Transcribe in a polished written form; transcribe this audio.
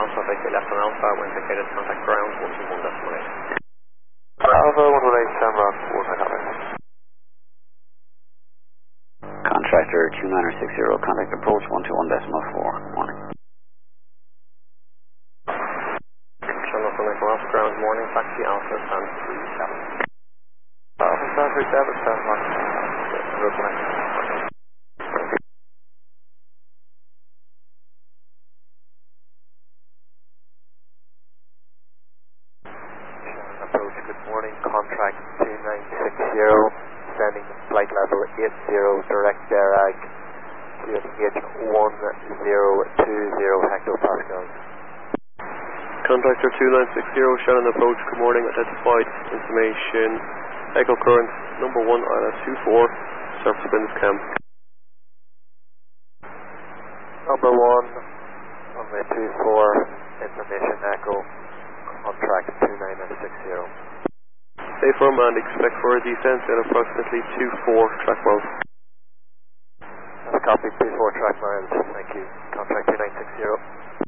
Alpha, vacate left on Alpha, when vacated contact ground 121.8. Alpha 118, stand by for contact. Contractor 2960, contact approach 121.4, morning. Channel from Alpha ground, morning, taxi Alpha, stand 37. Alpha stand 37, stand by. Road connect. Approach, good morning, contract 2960, standing flight level 80, direct DERAG, QNH 1020 hectopascals. Contractor 2960, Shannon approach, good morning, identified information, echo current, number 1, ILS24, surface winds cam. Number 1, runway 24, information echo, contract 2960. Stay firm and expect for a descent at approximately 24 track miles. That's copy, 24 track miles, thank you. Contract 2960.